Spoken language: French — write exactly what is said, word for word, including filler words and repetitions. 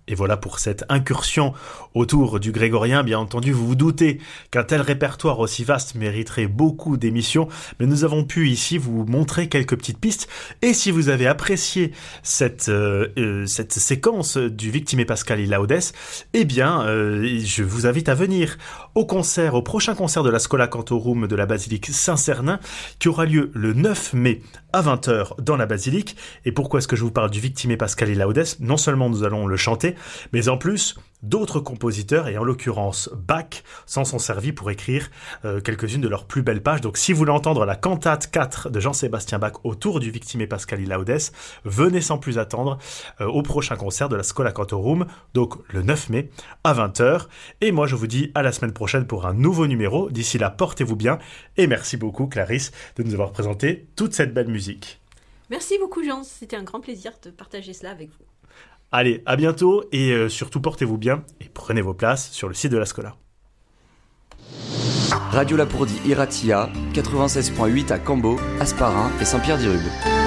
Et voilà pour cette incursion autour du grégorien. Bien entendu, vous vous doutez qu'un tel répertoire aussi vaste mériterait beaucoup d'émissions, mais nous avons pu ici vous montrer quelques petites pistes. Et si vous avez apprécié cette, euh, euh, cette séquence du Victime Pascali Laudes, eh bien, euh, je vous invite à venir au concert, au prochain concert de la Schola Cantorum de la Basilique Saint-Cernin, qui aura lieu le neuf mai à vingt heures dans la basilique. Et pourquoi est-ce que je vous parle du Victime Pascali Laudes? Non seulement nous allons le chanter, mais en plus, d'autres compositeurs, et en l'occurrence Bach, s'en sont servis pour écrire euh, quelques-unes de leurs plus belles pages. Donc si vous voulez entendre la cantate quatre de Jean-Sébastien Bach autour du Victime Pascali Laudes, venez sans plus attendre euh, au prochain concert de la Schola Cantorum, donc le neuf mai à vingt heures. Et moi je vous dis à la semaine prochaine pour un nouveau numéro. D'ici là, portez-vous bien, et merci beaucoup Clarisse de nous avoir présenté toute cette belle musique. Merci beaucoup Jean, c'était un grand plaisir de partager cela avec vous. Allez, à bientôt, et euh, surtout portez-vous bien et prenez vos places sur le site de la Schola. Radio Lapourdie Iratia, quatre-vingt-seize point huit à Cambo, Asparin et Saint-Pierre-d'Irube.